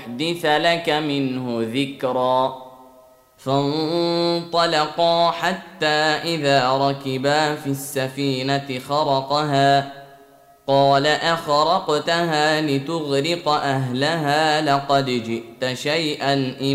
لنحدث لك منه ذكرا. فانطلقا حتى إذا ركبا في السفينة خرقها قال أخرقتها لتغرق أهلها لقد جئت شيئا